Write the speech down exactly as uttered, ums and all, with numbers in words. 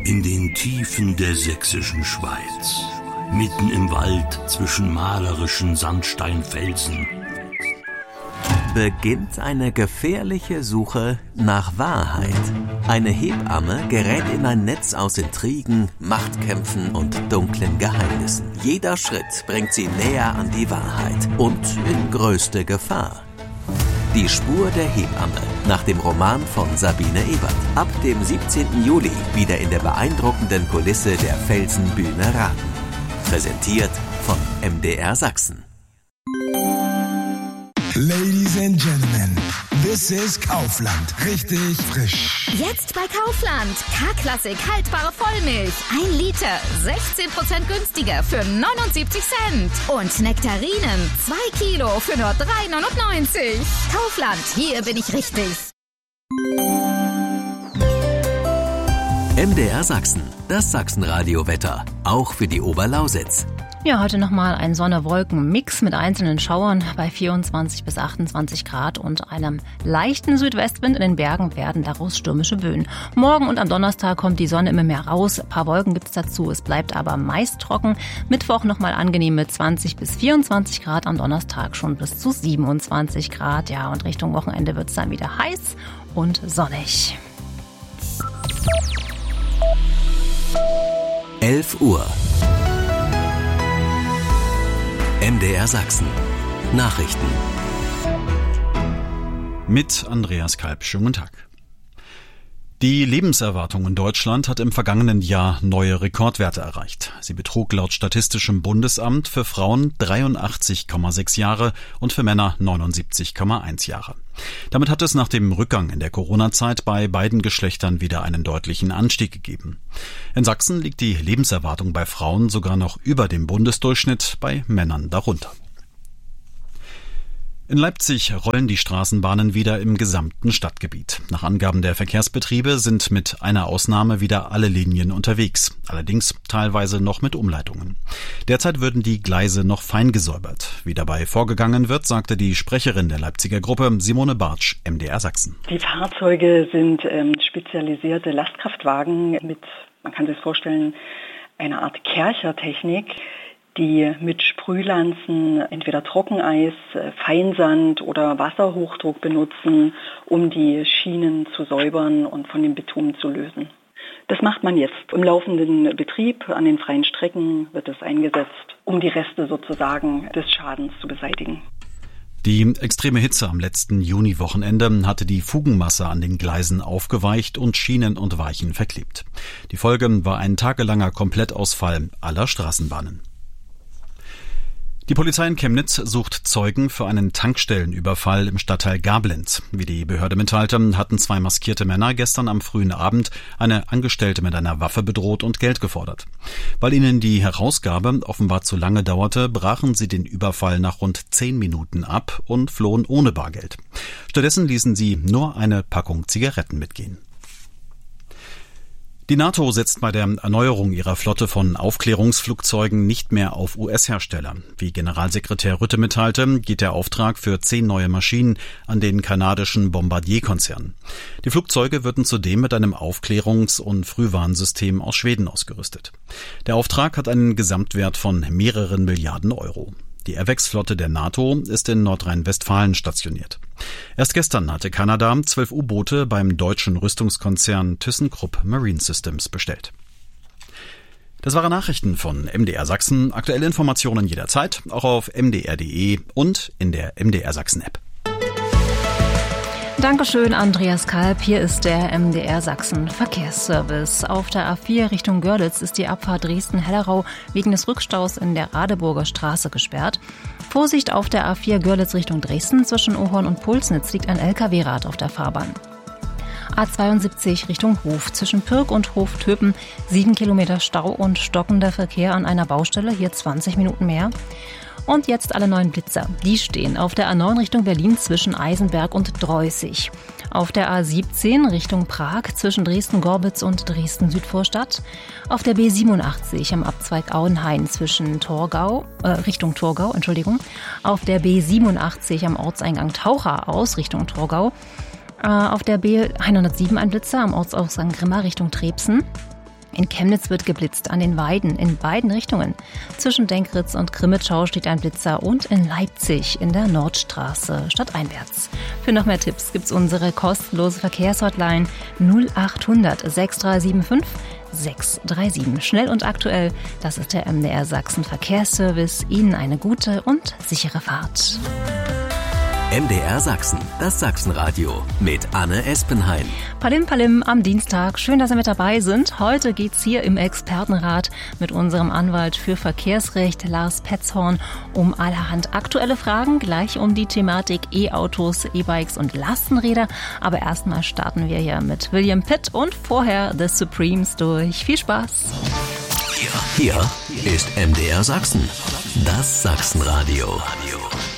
In den Tiefen der sächsischen Schweiz, mitten im Wald zwischen malerischen Sandsteinfelsen, beginnt eine gefährliche Suche nach Wahrheit. Eine Hebamme gerät in ein Netz aus Intrigen, Machtkämpfen und dunklen Geheimnissen. Jeder Schritt bringt sie näher an die Wahrheit und in größte Gefahr. Die Spur der Hebamme, nach dem Roman von Sabine Ebert. Ab dem siebzehnten Juli wieder in der beeindruckenden Kulisse der Felsenbühne Raten. Präsentiert von M D R Sachsen. Ladies and Gentlemen, this is Kaufland. Richtig frisch. Jetzt bei Kaufland. K-Klassik haltbare Vollmilch. Ein Liter. sechzehn Prozent günstiger für neunundsiebzig Cent. Und Nektarinen. zwei Kilo für nur drei neunundneunzig. Kaufland. Hier bin ich richtig. M D R Sachsen. Das Sachsenradio-Wetter. Auch für die Oberlausitz. Ja, heute nochmal ein Sonne-Wolken-Mix mit einzelnen Schauern bei vierundzwanzig bis achtundzwanzig Grad und einem leichten Südwestwind. In den Bergen werden daraus stürmische Böen. Morgen und am Donnerstag kommt die Sonne immer mehr raus. Ein paar Wolken gibt's dazu. Es bleibt aber meist trocken. Mittwoch nochmal angenehm mit zwanzig bis vierundzwanzig Grad. Am Donnerstag schon bis zu siebenundzwanzig Grad. Ja, und Richtung Wochenende wird's dann wieder heiß und sonnig. elf Uhr. M D R Sachsen. Nachrichten. Mit Andreas Kalb. Schönen guten Tag. Die Lebenserwartung in Deutschland hat im vergangenen Jahr neue Rekordwerte erreicht. Sie betrug laut Statistischem Bundesamt für Frauen dreiundachtzig Komma sechs Jahre und für Männer neunundsiebzig Komma eins Jahre. Damit hat es nach dem Rückgang in der Corona-Zeit bei beiden Geschlechtern wieder einen deutlichen Anstieg gegeben. In Sachsen liegt die Lebenserwartung bei Frauen sogar noch über dem Bundesdurchschnitt, bei Männern darunter. In Leipzig rollen die Straßenbahnen wieder im gesamten Stadtgebiet. Nach Angaben der Verkehrsbetriebe sind mit einer Ausnahme wieder alle Linien unterwegs, allerdings teilweise noch mit Umleitungen. Derzeit würden die Gleise noch fein gesäubert. Wie dabei vorgegangen wird, sagte die Sprecherin der Leipziger Gruppe, Simone Bartsch, M D R Sachsen. Die Fahrzeuge sind ähm, spezialisierte Lastkraftwagen mit, man kann sich vorstellen, einer Art Kerchertechnik, die mit Sprühlanzen entweder Trockeneis, Feinsand oder Wasserhochdruck benutzen, um die Schienen zu säubern und von dem Bitumen zu lösen. Das macht man jetzt. Im laufenden Betrieb an den freien Strecken wird es eingesetzt, um die Reste sozusagen des Schadens zu beseitigen. Die extreme Hitze am letzten Juniwochenende hatte die Fugenmasse an den Gleisen aufgeweicht und Schienen und Weichen verklebt. Die Folge war ein tagelanger Komplettausfall aller Straßenbahnen. Die Polizei in Chemnitz sucht Zeugen für einen Tankstellenüberfall im Stadtteil Gablenz. Wie die Behörde mitteilte, hatten zwei maskierte Männer gestern am frühen Abend eine Angestellte mit einer Waffe bedroht und Geld gefordert. Weil ihnen die Herausgabe offenbar zu lange dauerte, brachen sie den Überfall nach rund zehn Minuten ab und flohen ohne Bargeld. Stattdessen ließen sie nur eine Packung Zigaretten mitgehen. Die NATO setzt bei der Erneuerung ihrer Flotte von Aufklärungsflugzeugen nicht mehr auf U S-Hersteller. Wie Generalsekretär Rutte mitteilte, geht der Auftrag für zehn neue Maschinen an den kanadischen Bombardier-Konzern. Die Flugzeuge würden zudem mit einem Aufklärungs- und Frühwarnsystem aus Schweden ausgerüstet. Der Auftrag hat einen Gesamtwert von mehreren Milliarden Euro. Die Air Vex-Flotte der NATO ist in Nordrhein-Westfalen stationiert. Erst gestern hatte Kanada zwölf U-Boote beim deutschen Rüstungskonzern ThyssenKrupp Marine Systems bestellt. Das waren Nachrichten von M D R Sachsen. Aktuelle Informationen jederzeit, auch auf m d r punkt d e und in der M D R Sachsen-App. Dankeschön, Andreas Kalb. Hier ist der M D R Sachsen Verkehrsservice. Auf der A vier Richtung Görlitz ist die Abfahrt Dresden-Hellerau wegen des Rückstaus in der Radeburger Straße gesperrt. Vorsicht auf der A vier Görlitz Richtung Dresden. Zwischen Ohorn und Pulsnitz liegt ein L K W-Rad auf der Fahrbahn. A zweiundsiebzig Richtung Hof. Zwischen Pirk und Hof-Töpen sieben Kilometer Stau und stockender Verkehr an einer Baustelle. Hier zwanzig Minuten mehr. Und jetzt alle neuen Blitzer. Die stehen auf der A neun Richtung Berlin zwischen Eisenberg und Dreußig. Auf der A siebzehn Richtung Prag zwischen Dresden-Gorbitz und Dresden-Südvorstadt. Auf der B siebenundachtzig am Abzweig Auenhain zwischen Torgau, äh, Richtung Torgau, Entschuldigung. Auf der B siebenundachtzig am Ortseingang Taucher aus Richtung Torgau. Äh, auf der B hundertsieben ein Blitzer am Ortsausgang Grimma Richtung Trebsen. In Chemnitz wird geblitzt, an den Weiden in beiden Richtungen. Zwischen Denkritz und Krimitschau steht ein Blitzer und in Leipzig in der Nordstraße stadteinwärts. Für noch mehr Tipps gibt's unsere kostenlose Verkehrshotline null achthundert sechs drei sieben fünf sechs drei sieben. Schnell und aktuell, das ist der M D R Sachsen Verkehrsservice. Ihnen eine gute und sichere Fahrt. M D R Sachsen, das Sachsenradio mit Anne Espenheim. Palim Palim am Dienstag. Schön, dass Sie mit dabei sind. Heute geht's hier im Expertenrat mit unserem Anwalt für Verkehrsrecht Lars Petzhorn um allerhand aktuelle Fragen, gleich um die Thematik E-Autos, E-Bikes und Lastenräder. Aber erstmal starten wir hier mit William Pitt und vorher The Supremes durch. Viel Spaß! Hier, hier ist M D R Sachsen, das Sachsenradio.